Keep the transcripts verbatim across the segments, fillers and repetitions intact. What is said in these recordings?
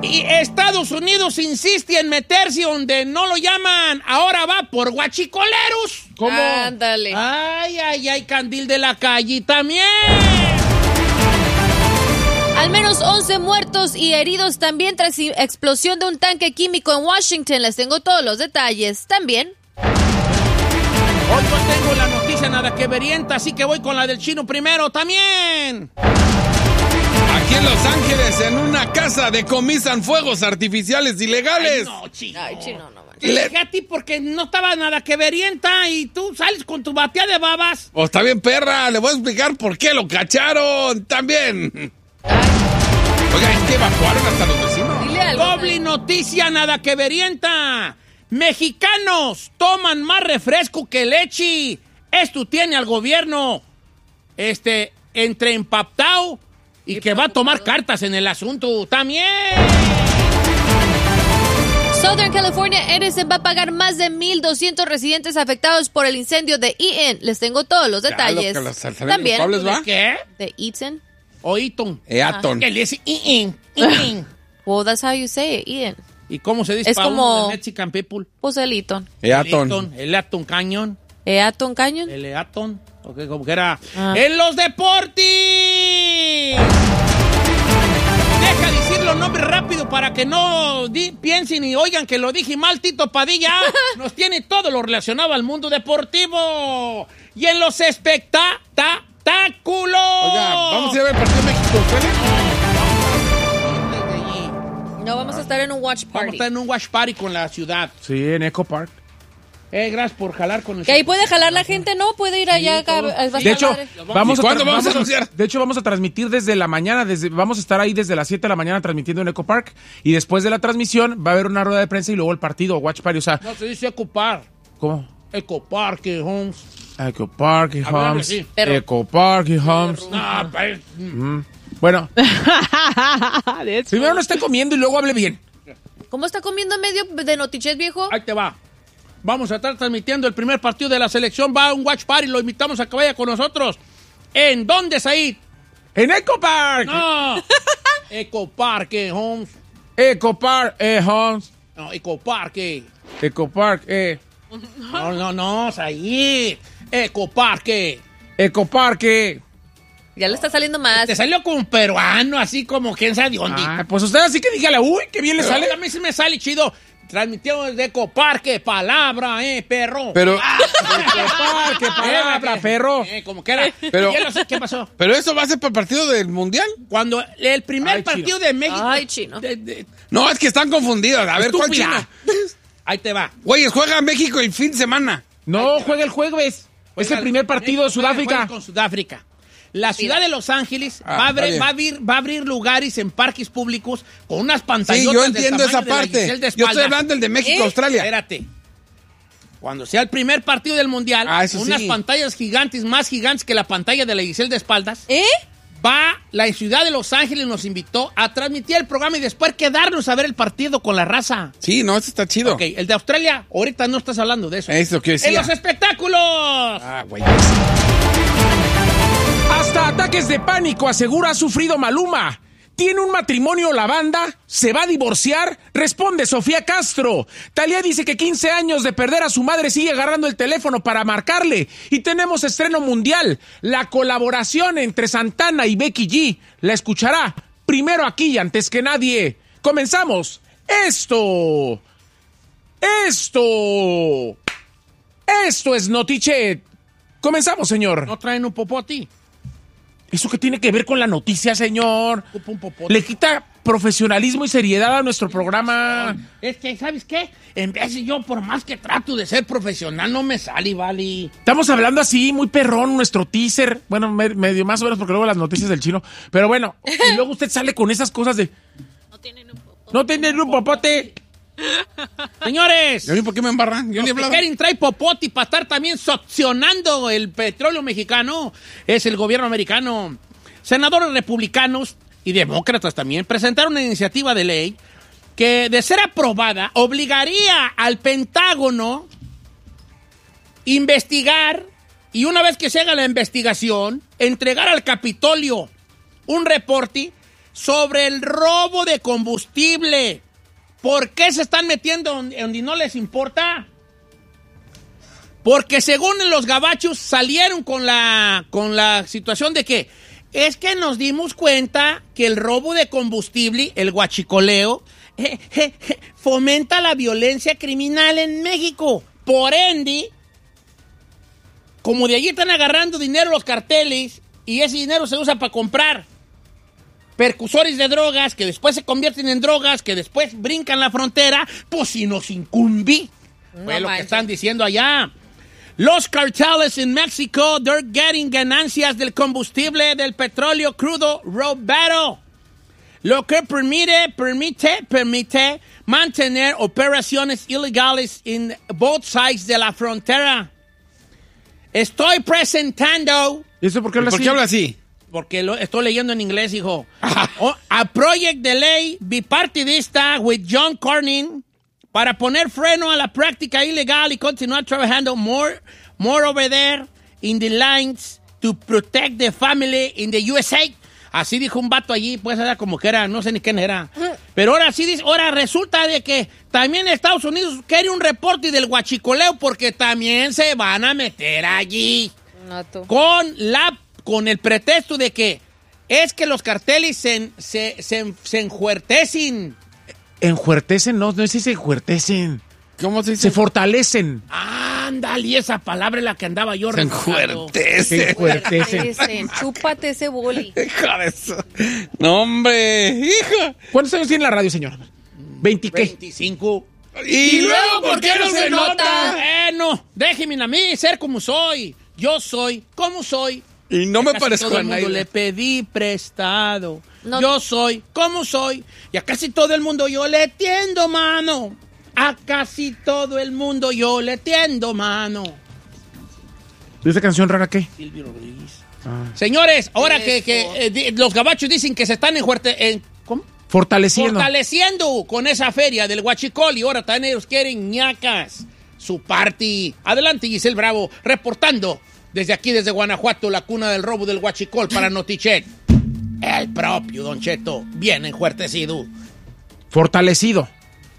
Y Estados Unidos insiste en meterse donde no lo llaman. Ahora va por guachicoleros. ¿Cómo? Ándale. Ay, ay, ay, candil de la calle también. Al menos once muertos y heridos también tras explosión de un tanque químico en Washington. Les tengo todos los detalles. También. Hoy no tengo la noticia nada que verienta, así que voy con la del chino primero también. Aquí en Los Ángeles, en una casa, decomisan fuegos artificiales ilegales. Ay, no, chino. Ay, chino, no manches. Te dije a ti porque no estaba nada que verienta y tú sales con tu batea de babas. Oh, está bien, perra. Le voy a explicar por qué lo cacharon también. Oiga, es que evacuaron hasta los vecinos. Dile algo. Doble noticia nada que verienta. Mexicanos toman más refresco que leche. Esto tiene al gobierno este, entre empaptado y que va a tomar cartas en el asunto también. Southern California Edison va a pagar más de mil doscientos residentes afectados por el incendio de Eaton. Les tengo todos los detalles. Ya, lo que los- ¿saben También. los culpables, va? ¿De qué? De Eaton. O Eaton. Eaton. Que le dice Eaton, Eaton. Well, that's how you say it, Eaton. ¿Y cómo se dice Es para como- uno de Mexican people? Pues el Eaton. Eaton. Eaton, el Eaton Canyon. Eaton Canyon. El Eaton. Ok, como que era. Ah. ¡En los deportes! Deja decir los nombres rápido para que no di- piensen y oigan que lo dije mal. Tito Padilla nos tiene todo lo relacionado al mundo deportivo. Y en los espectáculos. Oiga, vamos a ir a ver el partido de México-Australia. No, vamos a estar en un watch Vamos a party. estar en un watch party con la ciudad. Sí, en Echo Park. Eh, gracias por jalar con el... Que ahí puede jalar la gente, ¿no? Puede ir allá. acá, va a estar De hecho, padre. vamos ¿Y a cuándo tra- vamos a anunciar? De hecho, vamos a transmitir desde la mañana, desde, vamos a estar ahí desde las siete de la mañana transmitiendo en Echo Park. Y después de la transmisión va a haber una rueda de prensa y luego el partido, Watch Party. O sea, No, se dice Ecopar. ¿cómo? Ecoparque, Homes. Echo Park y Hablarle Homes. así. Perro. Echo Park y Homes. No, pues, Bueno, primero no esté comiendo y luego hable bien. ¿Cómo está comiendo en medio de Notichet, viejo? ahí te va. Vamos a estar transmitiendo el primer partido de la selección. Va a un watch party. Lo invitamos a que vaya con nosotros. ¿En dónde, Said? En Echo Park. No. Ecoparque, Homes. Echo Park, eh, Homes. No, Ecoparque. Echo Park, eh. No, no, no, Said. Ecoparque. Echo Park, eh. Ya le está saliendo más. Te salió como un peruano, así como quién sabe de dónde. Ah, pues usted así que dígale, uy, qué bien le Pero sale. a mí sí me sale chido. Transmitiendo desde Ecoparque, palabra, eh, perro. Pero, Ecoparque, palabra, Eh, perro. Eh, como que era. Pero- Ya lo sé, ¿qué pasó? pero eso va a ser para el partido del Mundial. Cuando el primer Ay, partido chino. de México. Ay, chino. de- de- No, es que están confundidos. A ver, ¿cuál estúpida. chino? Ahí te va. Güeyes, juega México el fin de semana. No, juega el jueves. Es el primer partido de México juega Sudáfrica. Con Sudáfrica. La ciudad de Los Ángeles Ah, va, a está abrir, bien. va, a abrir, va a abrir lugares en parques públicos con unas pantallas. Sí, yo entiendo esa parte. Yo estoy hablando del de ¿Eh? México-Australia. Espérate. Cuando sea el primer partido del Mundial, Ah, eso unas sí. pantallas gigantes, más gigantes que la pantalla de la Giselle de espaldas, ¿Eh? va, la ciudad de Los Ángeles nos invitó a transmitir el programa y después quedarnos a ver el partido con la raza. Sí, no, eso está chido. Ok, el de Australia, ahorita no estás hablando de eso. Es lo que decía. ¡En los espectáculos! Ah, güey. Hasta ataques de pánico asegura ha sufrido Maluma. ¿Tiene un matrimonio la banda? ¿Se va a divorciar? Responde Sofía Castro. Talía dice que quince años de perder a su madre sigue agarrando el teléfono para marcarle. Y tenemos estreno mundial. La colaboración entre Santana y Becky G. La escuchará primero aquí y antes que nadie. Comenzamos. Esto. Esto. Esto es Notichet. Comenzamos, señor. ¿No traen un popote? ¿Eso qué tiene que ver con la noticia, señor? Ocupa un popote. Le quita profesionalismo y seriedad a nuestro programa. Es que, ¿sabes qué? En vez de yo, por más que trato de ser profesional, no me sale, vale. Estamos hablando así, muy perrón, nuestro teaser. Bueno, me- medio más o menos, porque luego las noticias del chino. Pero bueno, y luego usted sale con esas cosas de... No tienen un poco. No tener un popote. Señores, ¿Y a mí por qué me embarran? Yo ni he los que hablado. quieren traer popote para estar también succionando el petróleo mexicano es el gobierno americano. Senadores republicanos y demócratas también presentaron una iniciativa de ley que, de ser aprobada, obligaría al Pentágono investigar y una vez que se haga la investigación, entregar al Capitolio un reporte sobre el robo de combustible. ¿Por qué se están metiendo donde, donde no les importa? Porque según los gabachos salieron con la, con la situación de que es que nos dimos cuenta que el robo de combustible, el guachicoleo, eh, eh, eh, fomenta la violencia criminal en México. Por ende, como de allí están agarrando dinero los carteles y ese dinero se usa para comprar percusores de drogas que después se convierten en drogas, que después brincan la frontera, pues si nos incumbe. No fue lo que están diciendo allá. Los carteles en México, they're getting ganancias del combustible, del petróleo crudo robado. Lo que permite, permite, permite mantener operaciones ilegales en both sides de la frontera. Estoy presentando... ¿Y eso por qué habla ¿Por así? qué habla así? Porque lo estoy leyendo en inglés, hijo. Oh, a proyecto de ley bipartidista with John Cornyn para poner freno a la práctica ilegal y continuar trabajando more, more over there in the lines to protect the family in the U S A. Así dijo un vato allí, pues era como que era, no sé ni quién era. Pero ahora sí dice, ahora resulta de que también Estados Unidos quiere un reporte del guachicoleo porque también se van a meter allí. No, tú. Con la con el pretexto de que es que los carteles se, se, se, se enjuertecen. Enjuertecen, no, no es si se enjuertecen. ¿Cómo se dice? Se fortalecen. Ándale, esa palabra es la que andaba yo Se recordando. enjuertece. Se enjuertecen. Dicen, chúpate ese boli. Hijo de eso. No, hombre, hijo. ¿Cuántos años tiene la radio, señor? ¿veinte qué? veinticinco. ¿Y luego por qué no se nota? Bueno, déjenme a mí ser como soy. Yo soy como soy. Y no me Casi parezco todo a el mundo nadie. le pedí prestado. No. Yo soy como soy. Y a casi todo el mundo yo le tiendo mano. A casi todo el mundo yo le tiendo mano. ¿Y esa canción rara qué? Silvio Rodríguez. Ah. Señores, ahora que, Eso. que eh, di- los gabachos dicen que se están en fuerte, en, ¿cómo? Fortaleciendo. fortaleciendo con esa feria del Huachicol y ahora también ellos quieren ñacas. Su party. Adelante, Giselle Bravo, reportando desde aquí, desde Guanajuato, la cuna del robo del Huachicol para Notichet. El propio Don Cheto, bien enjuertecido. Fortalecido.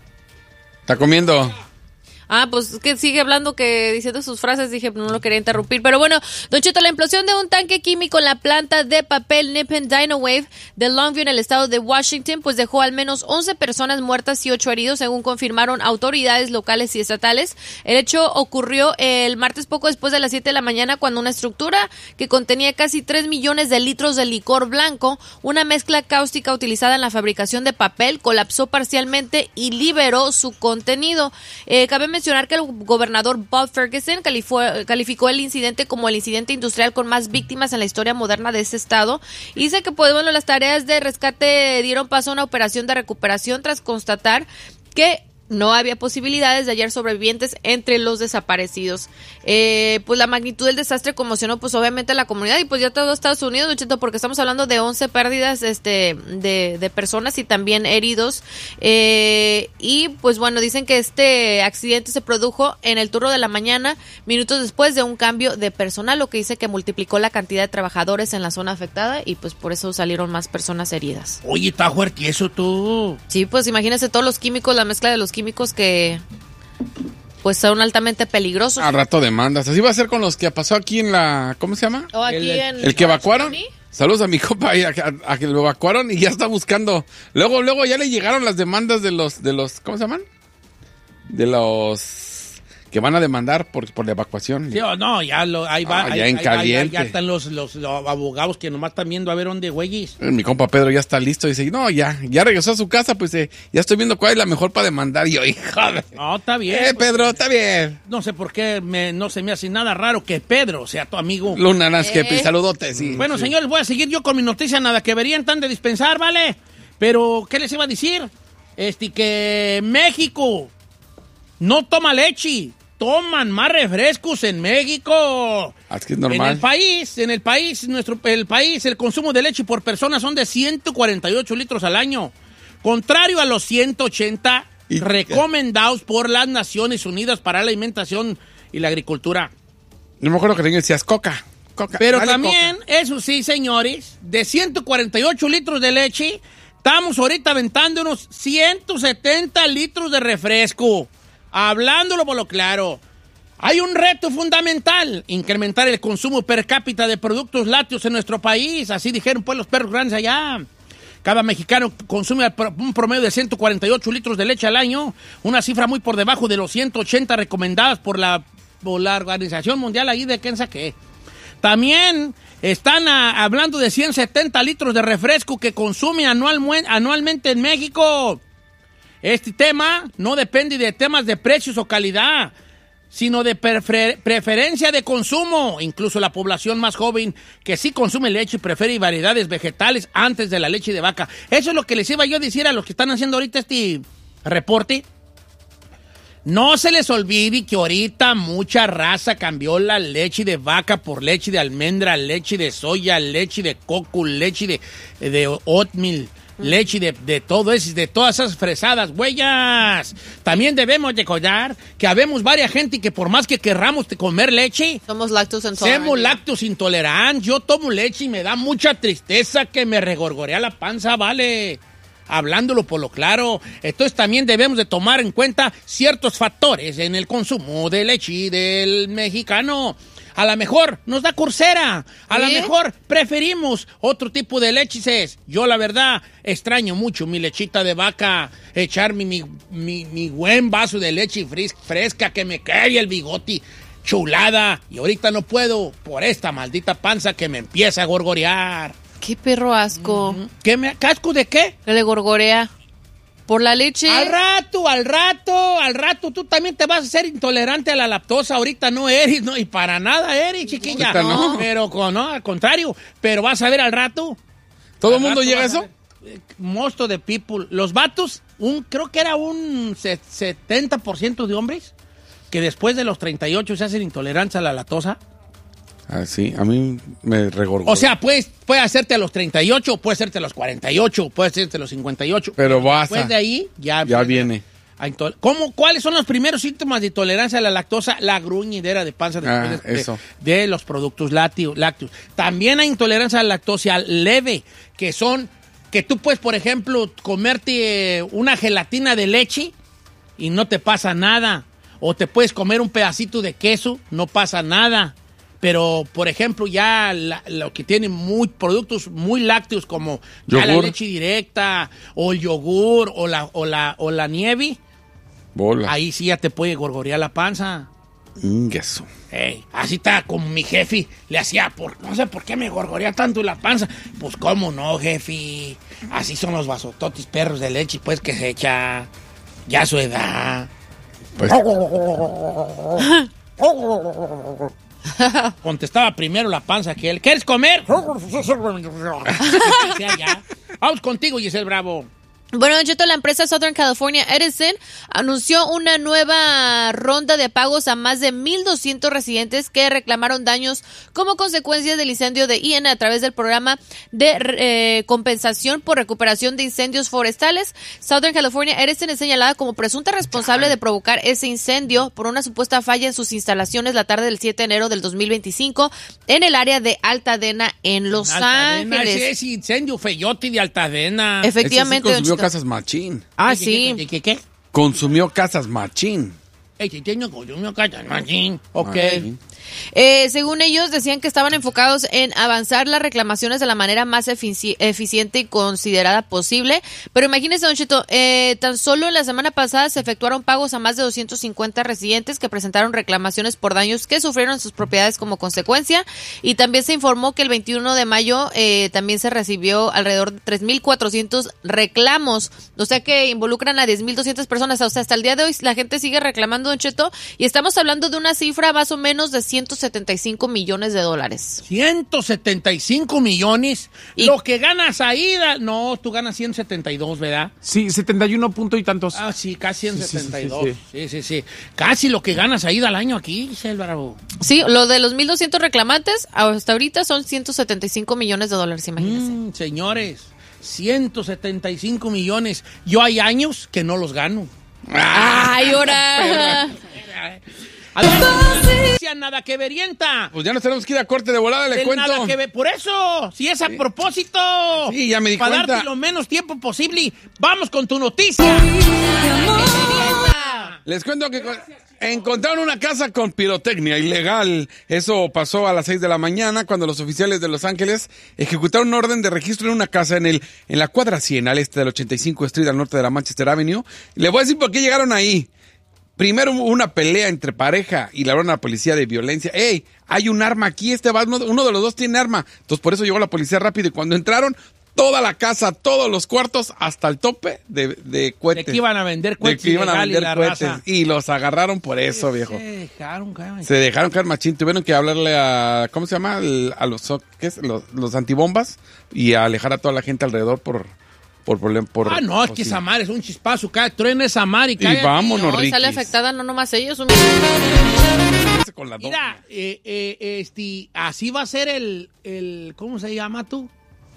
Está comiendo. Ah, pues que sigue hablando, que diciendo sus frases, dije, no lo quería interrumpir. Pero bueno, Don Cheto, la implosión de un tanque químico en la planta de papel Nippon Dynawave de Longview en el estado de Washington, pues dejó al menos once personas muertas y ocho heridos, según confirmaron autoridades locales y estatales. El hecho ocurrió el martes poco después de las siete de la mañana, cuando una estructura que contenía casi tres millones de litros de licor blanco, una mezcla cáustica utilizada en la fabricación de papel, colapsó parcialmente y liberó su contenido. Eh, cabe mencionar que el gobernador Bob Ferguson calificó, calificó el incidente como el incidente industrial con más víctimas en la historia moderna de ese estado. Y dice que pues bueno, las tareas de rescate dieron paso a una operación de recuperación tras constatar que no había posibilidades de hallar sobrevivientes entre los desaparecidos. Eh, pues la magnitud del desastre conmocionó pues obviamente a la comunidad y pues ya todo Estados Unidos, Don Cheto, porque estamos hablando de once pérdidas este, de, de personas y también heridos. Eh, y pues bueno, dicen que este accidente se produjo en el turno de la mañana, minutos después de un cambio de personal, lo que dice que multiplicó la cantidad de trabajadores en la zona afectada y pues por eso salieron más personas heridas. Oye, está fuerte eso tú. Sí, pues imagínense todos los químicos, la mezcla de los químicos que pues son altamente peligrosos. Al rato demandas. Así va a ser con los que pasó aquí en la... ¿Cómo se llama? O aquí el- en El que evacuaron. County. Saludos a mi compa ahí, a, a- a que lo evacuaron y ya está buscando. Luego, luego ya le llegaron las demandas de los, de los, ¿cómo se llaman? De los que van a demandar por, por la evacuación. Sí o no, ya lo, ahí va. Ah, ahí- ya en ahí- caliente. Ya, ya están los, los, los abogados que nomás están viendo a ver dónde, güeyes. Mi compa Pedro ya está listo. Dice, no, ya, ya regresó a su casa, pues eh, ya estoy viendo cuál es la mejor para demandar. Y yo, hija de... No, está bien. Eh, Pedro, está bien. No sé por qué me, no se me hace nada raro que Pedro sea tu amigo. Luna Naskepi, Eh. saludote, sí. Bueno, señores, voy a seguir yo con mi noticia, nada que verían tan de dispensar, ¿vale? Pero, ¿qué les iba a decir? Este, que México no toma leche, toman más refrescos en México. Ah, es que es En normal. el país, en el país, nuestro el país, el consumo de leche por persona son de ciento cuarenta y ocho litros al año, contrario a los ciento ochenta Y- recomendados por las Naciones Unidas para la Alimentación y la Agricultura. No me acuerdo que decías coca. Coca. Pero dale también coca. eso sí, señores, de ciento cuarenta y ocho litros de leche, estamos ahorita aventando unos ciento setenta litros de refresco. Hablándolo por lo claro. Hay un reto fundamental, incrementar el consumo per cápita de productos lácteos en nuestro país. Así dijeron pues los perros grandes allá. Cada mexicano consume un promedio de ciento cuarenta y ocho litros de leche al año, una cifra muy por debajo de los ciento ochenta recomendadas por la, por la Organización Mundial ahí de quién saqué. También están a, hablando de ciento setenta litros de refresco que consume anual, anualmente en México. Este tema no depende de temas de precios o calidad, sino de prefer- preferencia de consumo. Incluso la población más joven que sí consume leche prefiere variedades vegetales antes de la leche de vaca. Eso es lo que les iba yo a decir a los que están haciendo ahorita este reporte. No se les olvide que ahorita mucha raza cambió la leche de vaca por leche de almendra, leche de soya, leche de coco, leche de, de oatmeal, leche de, de todo eso, de todas esas fresadas, huellas. También debemos recordar que habemos varias gente que por más que querramos comer leche, somos lactose intolerantes. Somos lactos intolerantes. Yo tomo leche y me da mucha tristeza que me regorgorea la panza, vale. Hablándolo por lo claro. Entonces también debemos de tomar en cuenta ciertos factores en el consumo de leche del mexicano. A lo mejor nos da cursera, a lo ¿Sí? mejor preferimos otro tipo de leches. Yo la verdad extraño mucho mi lechita de vaca, echarme mi, mi, mi buen vaso de leche fres- fresca que me quede el bigote, chulada. Y ahorita no puedo por esta maldita panza que me empieza a gorgorear. Qué perro asco. ¿Qué me casco de qué? Que le gorgorea. Por la leche. Al rato, al rato, al rato, tú también te vas a ser intolerante a la lactosa. Ahorita no eres, no, y para nada eres, chiquilla. Ahorita no. Pero con, no, al contrario, pero vas a ver al rato. ¿Todo el Al mundo rato llega a vas eso? ver, most of the people. Los vatos, un, creo que era un se- setenta por ciento de hombres que después de los treinta y ocho se hacen intolerantes a la lactosa. Ah, sí, a mí me regorgó. O sea, puedes, puede hacerte a los treinta y ocho, puede hacerte a los cuarenta y ocho, puede hacerte a los cincuenta y ocho. Pero vas Después a- de ahí, ya... ya viene. a intol- ¿Cómo, ¿Cuáles son los primeros síntomas de intolerancia a la lactosa? La gruñidera de panza Ah, después de, eso. de- de los productos lácteos, lácteos. También hay intolerancia a la lactosa leve, que son que tú puedes, por ejemplo, comerte una gelatina de leche y no te pasa nada. O te puedes comer un pedacito de queso, no pasa nada. Pero, por ejemplo, ya la- lo que tienen muy productos muy lácteos como ya la Yogur. leche directa o el yogur o la, o la, o la nieve, Bola. ahí sí ya te puede gorgorear la panza. Ingueso. Ey, así está como mi jefe le hacía, por, no sé por qué me gorgorea tanto la panza. Pues cómo no, jefe. Así son los vasototis perros de leche, pues que se echa ya a su edad. Pues, Contestaba primero la panza que él. ¿Quieres comer? Ya. Vamos contigo, Giselle Bravo. Bueno, Don Cheto, la empresa Southern California Edison anunció una nueva ronda de pagos a más de mil doscientos residentes que reclamaron daños como consecuencia del incendio de I N a través del programa de eh, compensación por recuperación de incendios forestales. Southern California Edison es señalada como presunta responsable de provocar ese incendio por una supuesta falla en sus instalaciones la tarde del siete de enero del dos mil veinticinco en el área de Altadena en Los Altadena, Ángeles. ese es incendio feyote de Altadena. Efectivamente, ese Don sí consumió Cheto. casas machín. Ah, ¿Qué, sí. ¿Qué, qué, qué? Consumió casas machín. Ey, que tengo consumió cacha, machín. Ok. Machín. Eh, según ellos, decían que estaban enfocados en avanzar las reclamaciones de la manera más efici- eficiente y considerada posible. Pero imagínense, Don Cheto, eh, tan solo la semana pasada se efectuaron pagos a más de doscientos cincuenta residentes que presentaron reclamaciones por daños que sufrieron en sus propiedades como consecuencia. Y también se informó que el veintiuno de mayo eh, también se recibió alrededor de tres mil cuatrocientos reclamos. O sea que involucran a diez mil doscientas personas. O sea, hasta el día de hoy la gente sigue reclamando, Don Cheto. Y estamos hablando de una cifra más o menos de ciento setenta y cinco millones de dólares. ciento setenta y cinco millones. Y- Lo que ganas ahí, da- no, tú ganas ciento setenta y dos, ¿verdad? Sí, setenta y uno punto y tantos. Ah, sí, casi ciento setenta y dos. sí, Sí, sí, sí. Casi lo que ganas ahí al año aquí, Giselle Bravo. Sí, lo de los mil doscientos reclamantes hasta ahorita son ciento setenta y cinco millones de dólares, imagínense. Mm, señores, ciento setenta y cinco millones. Yo hay años que no los gano. Ay, ahora. Noticia nada que verienta. Pues ya nos tenemos que ir a corte de volada, le Del cuento. Nada que ve- Por eso, si es a propósito. Sí, ya me di Para cuenta. darte lo menos tiempo posible. Vamos con tu noticia. Les cuento que con- encontraron una casa con pirotecnia ilegal. Eso pasó a las seis de la mañana cuando los oficiales de Los Ángeles ejecutaron un orden de registro en una casa en el en la cuadra cien al este del ochenta y cinco Street al norte de la Manchester Avenue. Le voy a decir por qué llegaron ahí. Primero hubo una pelea entre pareja y le hablaron a la policía de violencia. ¡Ey! Hay un arma aquí, este va, uno, uno de los dos tiene arma. Entonces por eso llegó la policía rápido y cuando entraron, toda la casa, todos los cuartos, hasta el tope de, de cohetes. De que iban a vender De cohetes que iban a ilegal y vender la cohetes. raza. Y los agarraron por eso, viejo. Se dejaron, cabrón. Se dejaron caer machín. Tuvieron que hablarle a, ¿cómo se llama? El- a los, ¿qué es? Los, los antibombas y a alejar a toda la gente alrededor por, por problema. Por, Ah, no, es por que sí. esa mar es un chispazo. Cae, truena esa mar y cae. vámonos. No, y sale Riquis. afectada no nomás ellos. Un... Con la Mira, eh, eh, este, así va a ser el, el, ¿cómo se llama tú?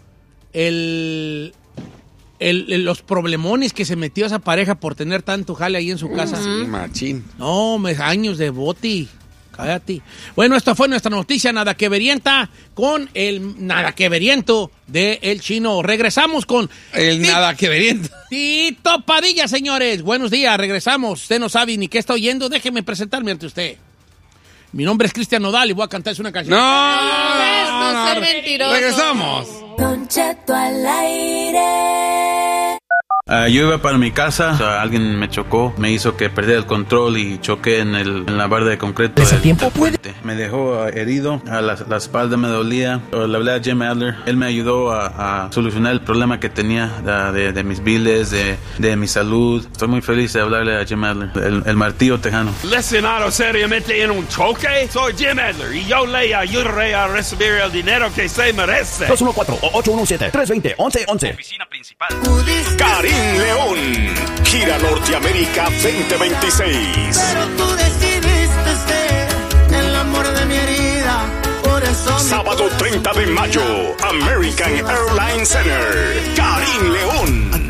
El, el, el- los problemones que se metió esa pareja por tener tanto jale ahí en su casa. Sí, machín. No, me años de boti. Cállate. Bueno, esta fue nuestra noticia nada que verienta con el nada que veriento de El Chino. Regresamos con El Ti- nada que veriendo. Tito Padilla, señores. Buenos días, regresamos. Usted no sabe ni qué está oyendo. Déjeme presentarme ante usted. Mi nombre es Cristian Nodal y voy a cantarse una canción. No, Esto no, es no, ser no. mentiroso. Regresamos. Don Cheto al aire. Uh, yo iba para mi casa, o sea, alguien me chocó, me hizo que perdiera el control y choqué en, el, en la barra de concreto. ¿Ese del- tiempo del puede? puente. Me dejó uh, herido, a la, la espalda me dolía. Uh, le hablé a Jim Adler, él me ayudó a, a solucionar el problema que tenía uh, de, de mis biles, de, de mi salud. Estoy muy feliz de hablarle a Jim Adler, el, el martillo tejano. Lesionado seriamente en un choque. Soy Jim Adler y yo le ayudaré a recibir el dinero que se merece. dos uno cuatro, ocho uno siete, tres dos cero, once once. Oficina principal. Karim León, Gira Norteamérica veinte veintiséis. Pero tú decidiste ser el amor de mi herida. Por eso mi Sábado treinta de mayo, American Airlines Center. Karim León.